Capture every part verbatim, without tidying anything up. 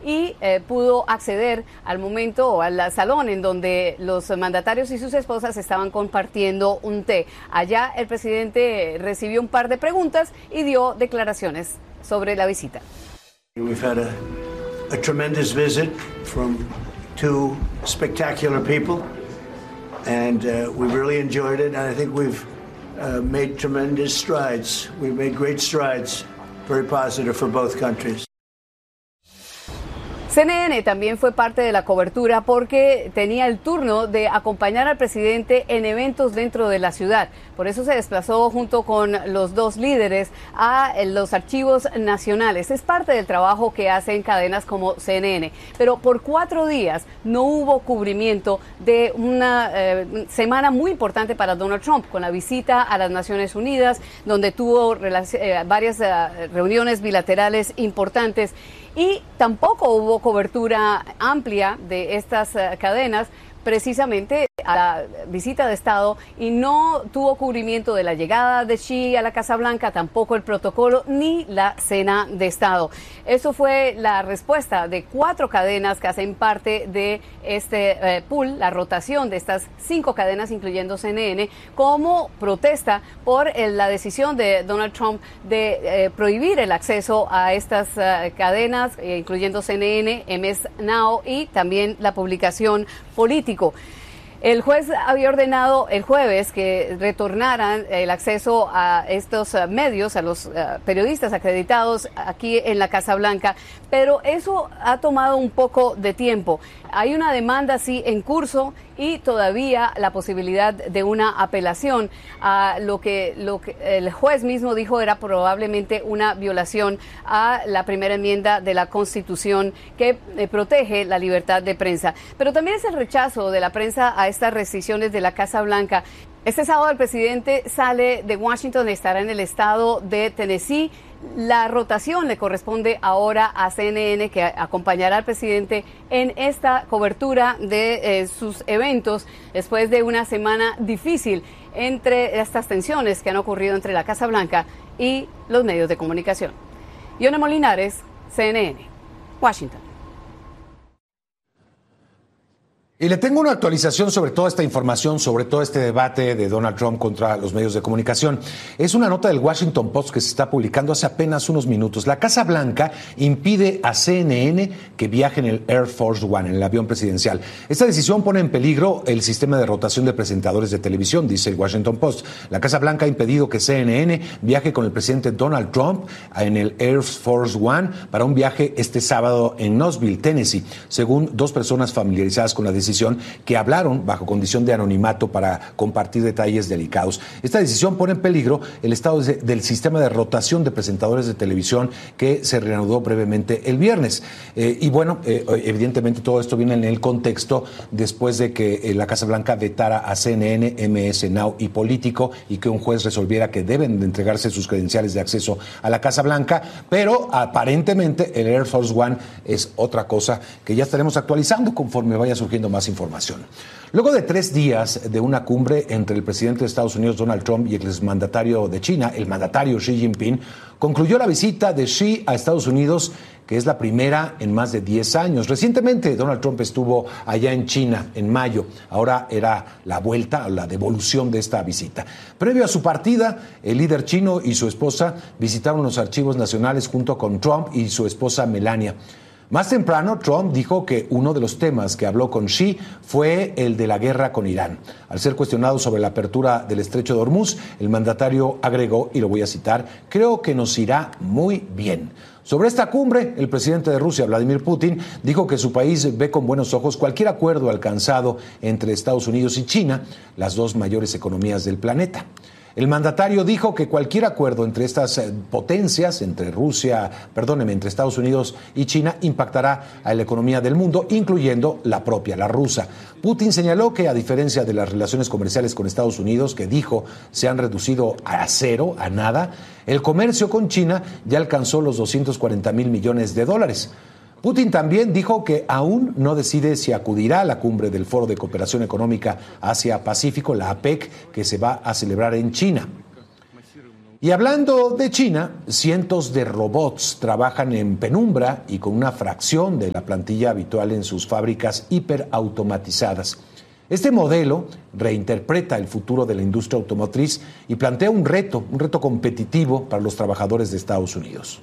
y eh, pudo acceder al momento o al salón en donde los mandatarios y sus esposas estaban compartiendo un té. Allá el presidente recibió un par de preguntas y dio declaraciones sobre la visita. We've had a, a tremendous visit from two spectacular people, and uh, we've really enjoyed it, and I think we've uh, made tremendous strides. We've made great strides, very positive for both countries. C N N también fue parte de la cobertura porque tenía el turno de acompañar al presidente en eventos dentro de la ciudad. Por eso se desplazó junto con los dos líderes a los archivos nacionales. Es parte del trabajo que hacen cadenas como C N N. Pero por cuatro días no hubo cubrimiento de una eh, semana muy importante para Donald Trump, con la visita a las Naciones Unidas, donde tuvo eh, varias eh, reuniones bilaterales importantes. Y tampoco hubo cobertura amplia de estas uh, cadenas precisamente a la visita de Estado, y no tuvo cubrimiento de la llegada de Xi a la Casa Blanca, tampoco el protocolo ni la cena de Estado. Eso fue la respuesta de cuatro cadenas que hacen parte de este eh, pool, la rotación de estas cinco cadenas, incluyendo C N N, como protesta por eh, la decisión de Donald Trump de eh, prohibir el acceso a estas eh, cadenas, eh, incluyendo C N N, M S Now y también la publicación política. El juez había ordenado el jueves que retornaran el acceso a estos uh, medios, a los uh, periodistas acreditados aquí en la Casa Blanca, pero eso ha tomado un poco de tiempo. Hay una demanda, sí, en curso y todavía la posibilidad de una apelación a lo que, lo que el juez mismo dijo era probablemente una violación a la primera enmienda de la Constitución que eh, protege la libertad de prensa. Pero también es el rechazo de la prensa a estas restricciones de la Casa Blanca. Este sábado el presidente sale de Washington y estará en el estado de Tennessee. La rotación le corresponde ahora a C N N, que acompañará al presidente en esta cobertura de eh, sus eventos después de una semana difícil entre estas tensiones que han ocurrido entre la Casa Blanca y los medios de comunicación. Yona Molinares, C N N, Washington. Y le tengo una actualización sobre toda esta información, sobre todo este debate de Donald Trump contra los medios de comunicación. Es una nota del Washington Post que se está publicando hace apenas unos minutos. La Casa Blanca impide a C N N que viaje en el Air Force One, en el avión presidencial. Esta decisión pone en peligro el sistema de rotación de presentadores de televisión, dice el Washington Post. La Casa Blanca ha impedido que C N N viaje con el presidente Donald Trump en el Air Force One para un viaje este sábado en Knoxville, Tennessee, según dos personas familiarizadas con la decisión que hablaron bajo condición de anonimato para compartir detalles delicados. Esta decisión pone en peligro el estado de, del sistema de rotación de presentadores de televisión que se reanudó brevemente el viernes. Eh, y bueno, eh, evidentemente todo esto viene en el contexto después de que eh, la Casa Blanca vetara a C N N, M S Now y Político, y que un juez resolviera que deben de entregarse sus credenciales de acceso a la Casa Blanca, pero aparentemente el Air Force One es otra cosa que ya estaremos actualizando conforme vaya surgiendo más información. Luego de tres días de una cumbre entre el presidente de Estados Unidos, Donald Trump, y el exmandatario de China, el mandatario Xi Jinping, concluyó la visita de Xi a Estados Unidos, que es la primera en más de diez años. Recientemente Donald Trump estuvo allá en China en mayo. Ahora era la vuelta, la devolución de esta visita. Previo a su partida, el líder chino y su esposa visitaron los archivos nacionales junto con Trump y su esposa Melania. Más temprano, Trump dijo que uno de los temas que habló con Xi fue el de la guerra con Irán. Al ser cuestionado sobre la apertura del estrecho de Hormuz, el mandatario agregó, y lo voy a citar, creo que nos irá muy bien. Sobre esta cumbre, el presidente de Rusia, Vladimir Putin, dijo que su país ve con buenos ojos cualquier acuerdo alcanzado entre Estados Unidos y China, las dos mayores economías del planeta. El mandatario dijo que cualquier acuerdo entre estas potencias, entre Rusia, perdóneme, entre Estados Unidos y China, impactará a la economía del mundo, incluyendo la propia, la rusa. Putin señaló que, a diferencia de las relaciones comerciales con Estados Unidos, que dijo se han reducido a cero, a nada, el comercio con China ya alcanzó los doscientos cuarenta mil millones de dólares. Putin también dijo que aún no decide si acudirá a la cumbre del Foro de Cooperación Económica Asia-Pacífico, la APEC, que se va a celebrar en China. Y hablando de China, cientos de robots trabajan en penumbra y con una fracción de la plantilla habitual en sus fábricas hiperautomatizadas. Este modelo reinterpreta el futuro de la industria automotriz y plantea un reto, un reto competitivo para los trabajadores de Estados Unidos.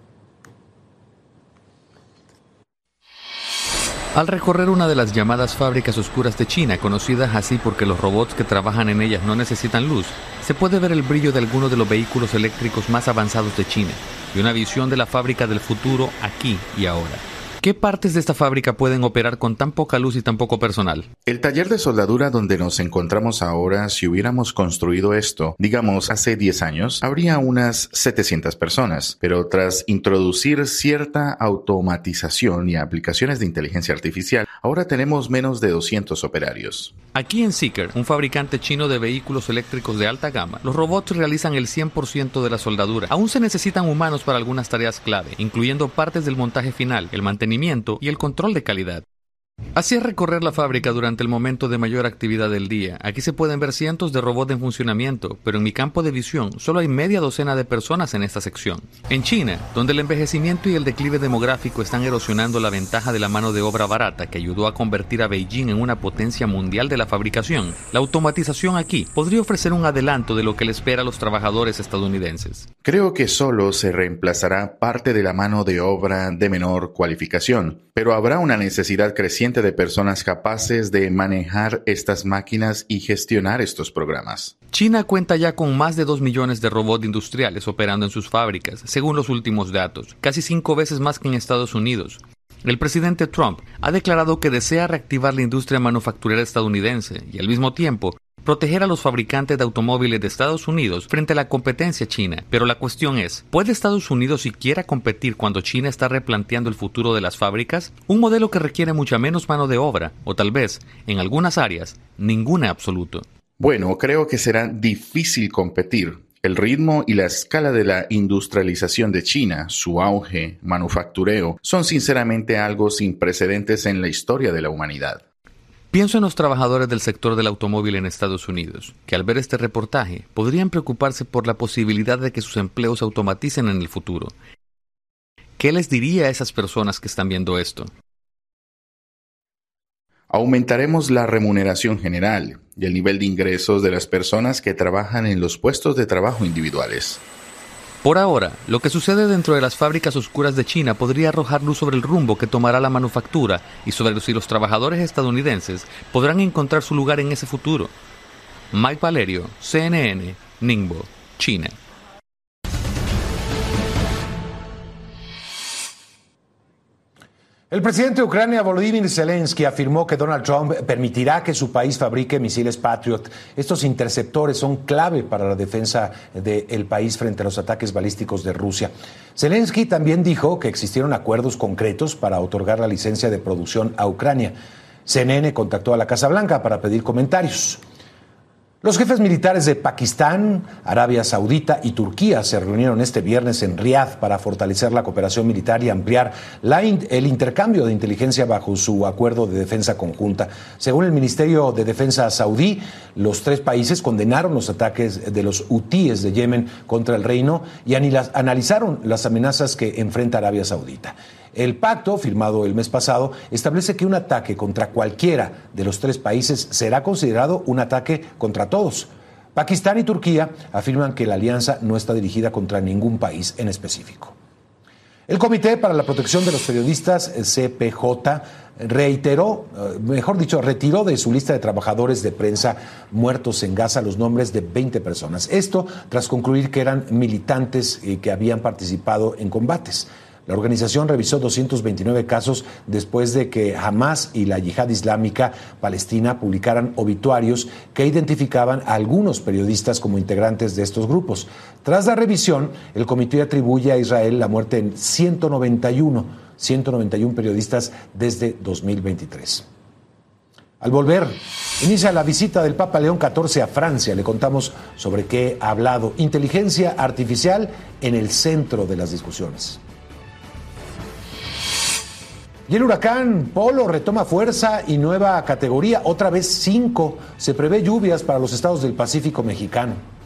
Al recorrer una de las llamadas fábricas oscuras de China, conocidas así porque los robots que trabajan en ellas no necesitan luz, se puede ver el brillo de algunos de los vehículos eléctricos más avanzados de China y una visión de la fábrica del futuro aquí y ahora. ¿Qué partes de esta fábrica pueden operar con tan poca luz y tan poco personal? El taller de soldadura donde nos encontramos ahora, si hubiéramos construido esto, digamos, hace diez años, habría unas setecientas personas, pero tras introducir cierta automatización y aplicaciones de inteligencia artificial, ahora tenemos menos de doscientos operarios. Aquí en Zeekr, un fabricante chino de vehículos eléctricos de alta gama, los robots realizan el cien por ciento de la soldadura. Aún se necesitan humanos para algunas tareas clave, incluyendo partes del montaje final, el mantenimiento y el control de calidad. Así es recorrer la fábrica durante el momento de mayor actividad del día. Aquí se pueden ver cientos de robots en funcionamiento, pero en mi campo de visión solo hay media docena de personas en esta sección. En China, donde el envejecimiento y el declive demográfico están erosionando la ventaja de la mano de obra barata que ayudó a convertir a Beijing en una potencia mundial de la fabricación, la automatización aquí podría ofrecer un adelanto de lo que le espera a los trabajadores estadounidenses. Creo que solo se reemplazará parte de la mano de obra de menor cualificación, pero habrá una necesidad creciente de personas capaces de manejar estas máquinas y gestionar estos programas. China cuenta ya con más de dos millones de robots industriales operando en sus fábricas, según los últimos datos, casi cinco veces más que en Estados Unidos. El presidente Trump ha declarado que desea reactivar la industria manufacturera estadounidense y, al mismo tiempo, proteger a los fabricantes de automóviles de Estados Unidos frente a la competencia china. Pero la cuestión es, ¿puede Estados Unidos siquiera competir cuando China está replanteando el futuro de las fábricas? Un modelo que requiere mucha menos mano de obra, o tal vez, en algunas áreas, ninguna absoluto. Bueno, creo que será difícil competir. El ritmo y la escala de la industrialización de China, su auge, manufactureo, son sinceramente algo sin precedentes en la historia de la humanidad. Pienso en los trabajadores del sector del automóvil en Estados Unidos, que al ver este reportaje podrían preocuparse por la posibilidad de que sus empleos se automaticen en el futuro. ¿Qué les diría a esas personas que están viendo esto? Aumentaremos la remuneración general y el nivel de ingresos de las personas que trabajan en los puestos de trabajo individuales. Por ahora, lo que sucede dentro de las fábricas oscuras de China podría arrojar luz sobre el rumbo que tomará la manufactura y sobre si los trabajadores estadounidenses podrán encontrar su lugar en ese futuro. Mike Valerio, C N N, Ningbo, China. El presidente de Ucrania, Volodymyr Zelensky, afirmó que Donald Trump permitirá que su país fabrique misiles Patriot. Estos interceptores son clave para la defensa del país frente a los ataques balísticos de Rusia. Zelensky también dijo que existieron acuerdos concretos para otorgar la licencia de producción a Ucrania. C N N contactó a la Casa Blanca para pedir comentarios. Los jefes militares de Pakistán, Arabia Saudita y Turquía se reunieron este viernes en Riad para fortalecer la cooperación militar y ampliar la in- el intercambio de inteligencia bajo su acuerdo de defensa conjunta. Según el Ministerio de Defensa saudí, los tres países condenaron los ataques de los hutíes de Yemen contra el reino y analizaron las amenazas que enfrenta Arabia Saudita. El pacto, firmado el mes pasado, establece que un ataque contra cualquiera de los tres países será considerado un ataque contra todos. Pakistán y Turquía afirman que la alianza no está dirigida contra ningún país en específico. El Comité para la Protección de los Periodistas, C P J, reiteró, mejor dicho, retiró de su lista de trabajadores de prensa muertos en Gaza los nombres de veinte personas. Esto tras concluir que eran militantes que habían participado en combates. La organización revisó doscientos veintinueve casos después de que Hamas y la Yihad Islámica Palestina publicaran obituarios que identificaban a algunos periodistas como integrantes de estos grupos. Tras la revisión, el comité atribuye a Israel la muerte en ciento noventa y uno periodistas desde dos mil veintitrés. Al volver, inicia la visita del Papa León catorce a Francia. Le contamos sobre qué ha hablado. Inteligencia artificial en el centro de las discusiones. Y el huracán Polo retoma fuerza y nueva categoría, otra vez cinco. Se prevé lluvias para los estados del Pacífico mexicano.